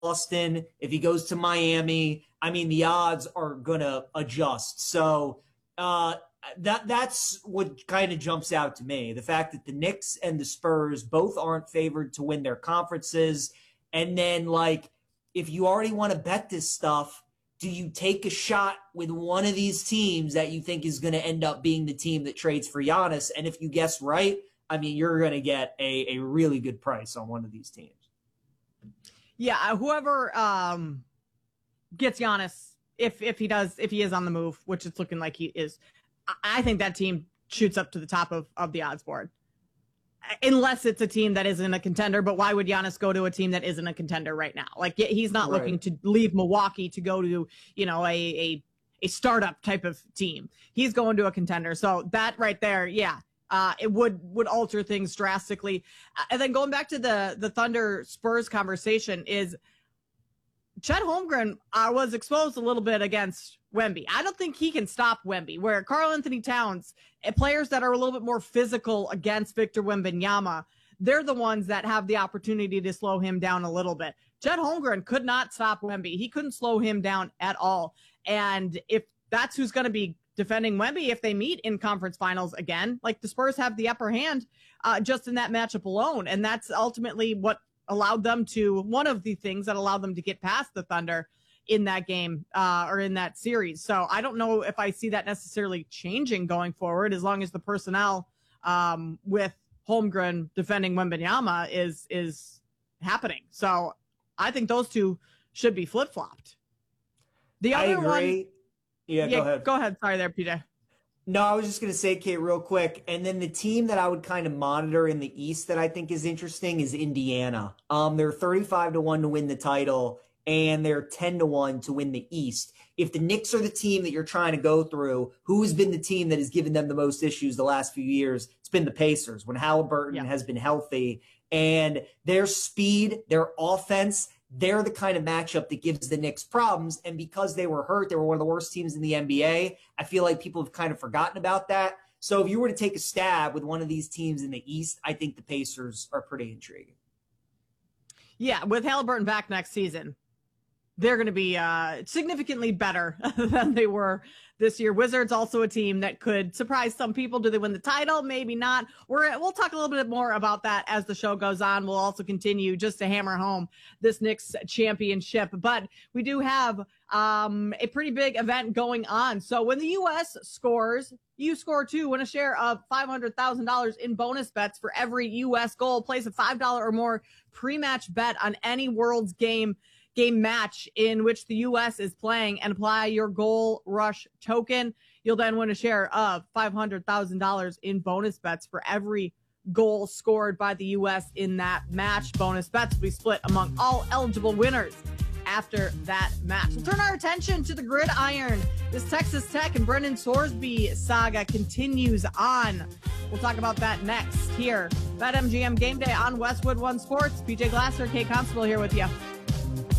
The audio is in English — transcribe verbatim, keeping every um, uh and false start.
Boston, if he goes to Miami, I mean, the odds are going to adjust. So uh, that that's what kind of jumps out to me. The fact that the Knicks and the Spurs both aren't favored to win their conferences. And then, like, if you already want to bet this stuff, do you take a shot with one of these teams that you think is going to end up being the team that trades for Giannis? And if you guess right, I mean, you're going to get a, a really good price on one of these teams. Yeah, whoever um, gets Giannis, if if he does, if he is on the move, which it's looking like he is, I think that team shoots up to the top of, of the odds board. Unless it's a team that isn't a contender, but why would Giannis go to a team that isn't a contender right now? Like, he's not right. looking to leave Milwaukee to go to, you know, a, a a startup type of team. He's going to a contender. So that right there, yeah, uh, it would would alter things drastically. And then going back to the the Thunder Spurs conversation is Chet Holmgren uh, was exposed a little bit against Wemby. I don't think he can stop Wemby, where Karl-Anthony Towns, players that are a little bit more physical against Victor Wembanyama, they're the ones that have the opportunity to slow him down a little bit. Chet Holmgren could not stop Wemby. He couldn't slow him down at all. And if that's who's going to be defending Wemby, if they meet in conference finals again, like the Spurs have the upper hand uh, just in that matchup alone. And that's ultimately what allowed them to, one of the things that allowed them to get past the Thunder in that game uh, or in that series. So I don't know if I see that necessarily changing going forward, as long as the personnel um, with Holmgren defending Wembanyama is is happening. So I think those two should be flip-flopped. The other I agree. one, yeah, yeah, go ahead. Go ahead. Sorry there, P J. No, I was just going to say, Kate, real quick. And then the team that I would kind of monitor in the East that I think is interesting is Indiana. Um, they're thirty-five to one to win the title, and they're ten to one to win the East. If the Knicks are the team that you're trying to go through, who's been the team that has given them the most issues the last few years? It's been the Pacers, when Halliburton yeah. has been healthy. And their speed, their offense, they're the kind of matchup that gives the Knicks problems. And because they were hurt, they were one of the worst teams in the N B A. I feel like people have kind of forgotten about that. So if you were to take a stab with one of these teams in the East, I think the Pacers are pretty intriguing. Yeah, with Halliburton back next season, they're going to be uh, significantly better than they were this year. Wizards also a team that could surprise some people. Do they win the title? Maybe not. We're, we'll talk a little bit more about that as the show goes on. We'll also continue just to hammer home this Knicks championship. But we do have um, a pretty big event going on. So when the U S scores, you score too. Win a share of five hundred thousand dollars in bonus bets for every U S goal. Place a five dollars or more pre-match bet on any World's game game match in which the U S is playing and apply your Goal Rush token. You'll then win a share of five hundred thousand dollars in bonus bets for every goal scored by the U S in that match. Bonus bets will be split among all eligible winners after that match. We'll turn our attention to the gridiron. This Texas Tech and Brendan Sorsby saga continues on. We'll talk about that next here. BetMGM Game Day on Westwood One Sports. P J Glasser, Kate Constable here with you.